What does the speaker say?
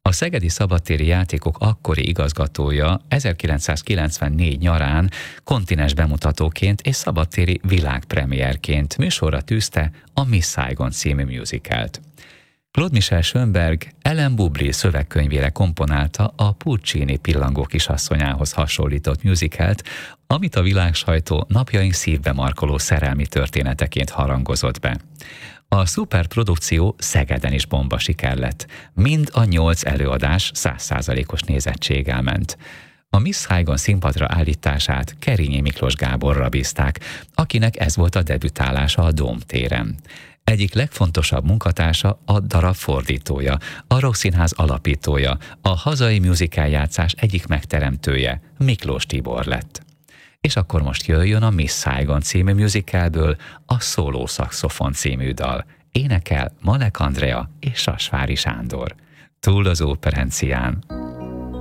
A Szegedi Szabadtéri Játékok akkori igazgatója 1994 nyarán kontinens bemutatóként és szabadtéri világpremierként műsorra tűzte a Miss Saigon című musicalt. Claude Michel Schönberg Ellen Bublé szövegkönyvére komponálta a Puccini Pillangó kisasszonyához hasonlított musicalt, amit a világsajtó napjaink szívbe markoló szerelmi történeteként harangozott be. A szuperprodukció Szegeden is bomba siker lett. Mind a 8 előadás 100%-os nézettséggel ment. A Miss Saigon színpadra állítását Kerényi Miklós Gáborra bízták, akinek ez volt a debütálása a Dóm téren. Egyik legfontosabb munkatársa a darab fordítója, a Rockszínház alapítója, a hazai musicaljátszás egyik megteremtője, Miklós Tibor lett. És akkor most jöjjön a Miss Saigon című musicalből a Szóló szaxofon című dal. Énekel Malek Andrea és Sasvári Sándor. Túl az operencián.